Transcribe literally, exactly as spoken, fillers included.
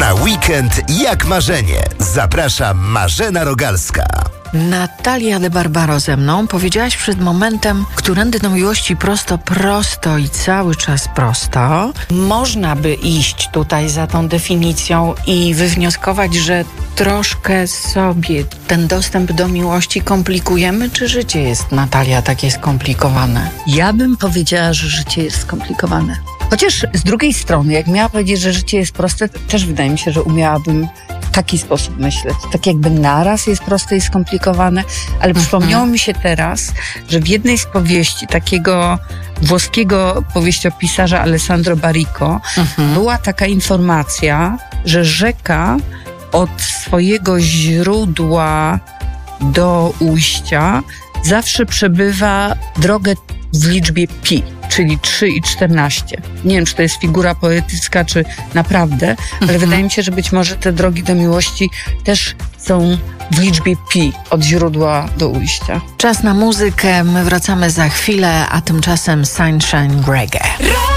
Na weekend jak marzenie. Zaprasza Marzena Rogalska. Natalia de Barbaro ze mną. Powiedziałaś przed momentem, którędy do miłości prosto, prosto i cały czas prosto. Można by iść tutaj za tą definicją i wywnioskować, że troszkę sobie ten dostęp do miłości komplikujemy, czy życie jest, Natalia, takie skomplikowane? Ja bym powiedziała, że życie jest skomplikowane. Chociaż z drugiej strony, jak miała powiedzieć, że życie jest proste, też wydaje mi się, że umiałabym w taki sposób myśleć. Tak jakby naraz jest proste i skomplikowane, ale mhm. przypomniało mi się teraz, że w jednej z powieści takiego włoskiego powieściopisarza Alessandro Baricco mhm. była taka informacja, że rzeka od swojego źródła do ujścia zawsze przebywa drogę w liczbie pi, czyli trzy i czternaście. Nie wiem, czy to jest figura poetycka, czy naprawdę, ale mhm. wydaje mi się, że być może te drogi do miłości też są w liczbie pi, od źródła do ujścia. Czas na muzykę, my wracamy za chwilę, a tymczasem Sunshine Reggae.